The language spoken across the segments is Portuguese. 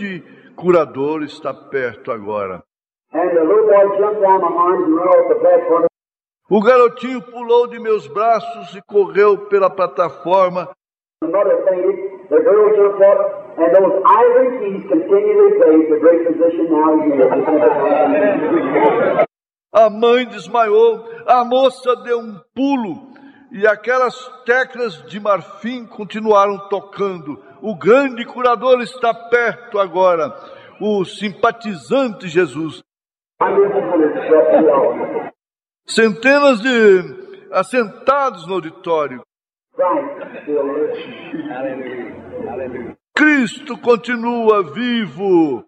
grande curador está perto agora. And the little boy jumped down my arms and ran off the platform. O garotinho pulou de meus braços e correu pela plataforma. The mother fainted, the girl jumped up, and those ivory keys continually played the great physician now here. A mãe desmaiou, a moça deu um pulo e aquelas teclas de marfim continuaram tocando. O grande curador está perto agora, o simpatizante Jesus. Centenas de assentados no auditório. Cristo continua vivo.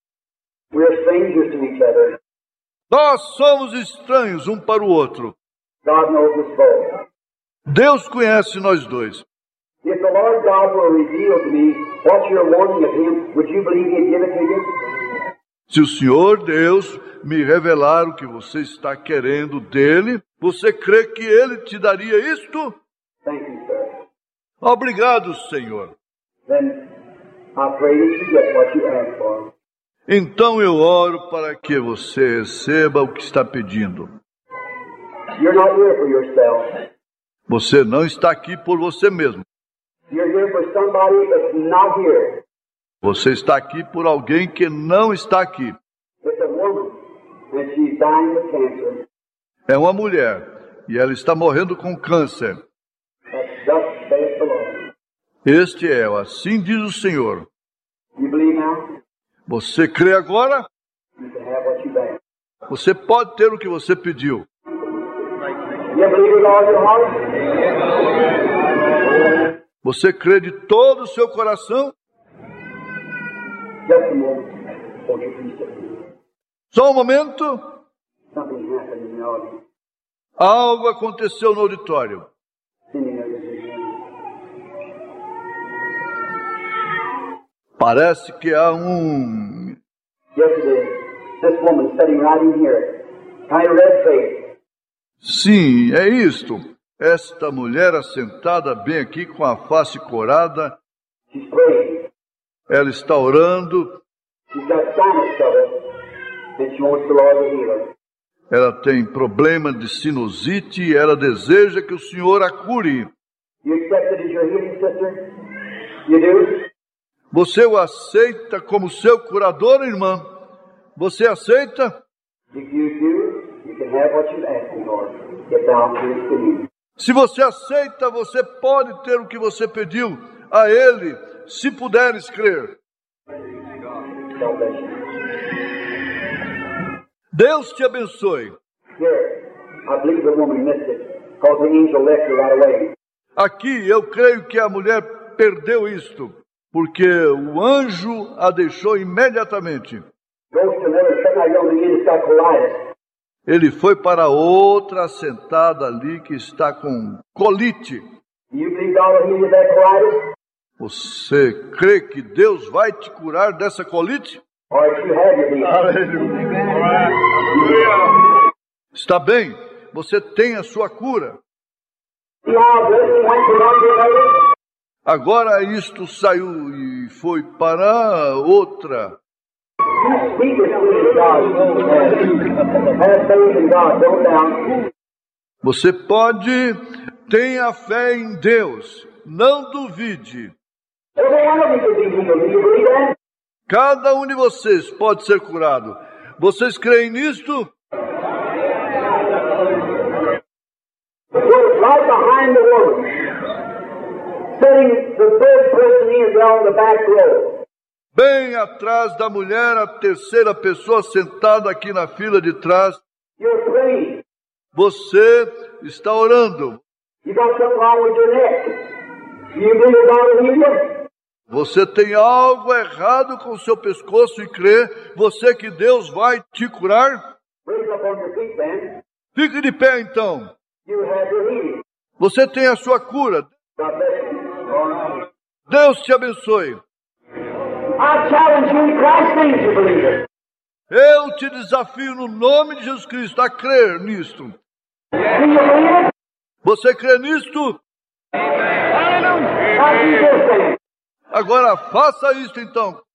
Nós somos estranhos um para o outro. Deus conhece nós dois. Se o Senhor Deus me revelar o que você está querendo dele, você crê que ele te daria isto? Obrigado, Senhor. Então eu oro para que você receba o que está pedindo. Você não está aqui por você mesmo. Você está aqui por alguém que não está aqui. É uma mulher e ela está morrendo com câncer. Este é o assim diz o Senhor. Você crê agora? Você pode ter o que você pediu. Você crê de todo o seu coração? Só um momento. Algo aconteceu no auditório. Parece que há um... Sim, é isto. Esta mulher assentada bem aqui com a face corada. Ela está orando. Ela tem problema de sinusite e ela deseja que o Senhor a cure. Você o aceita como seu curador, irmã? Você aceita? Se você aceita, você pode ter o que você pediu a Ele, se puderes crer. Deus te abençoe. Aqui eu creio que a mulher perdeu isto, porque o anjo a deixou imediatamente. Ele foi para outra assentada ali que está com colite. Você crê que Deus vai te curar dessa colite? Está bem, você tem a sua cura. Agora isto saiu e foi para outra. Você pode, tenha fé em Deus, não duvide. Cada um de vocês pode ser curado. Vocês creem nisto? Bem atrás da mulher, a terceira pessoa sentada aqui na fila de trás. Você está orando. Você tem algo errado com o seu pescoço e crê, você que Deus vai te curar? Fique de pé então. Você tem a sua cura. Deus te abençoe. Eu te desafio no nome de Jesus Cristo a crer nisto. Você crê nisto? Agora faça isto então.